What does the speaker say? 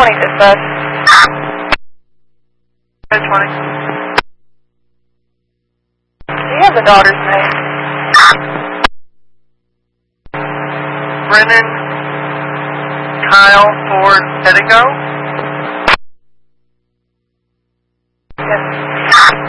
20, dispatch. 20. Do you have the daughter's name? Brennan Kyle Ford Pettigo? Yes.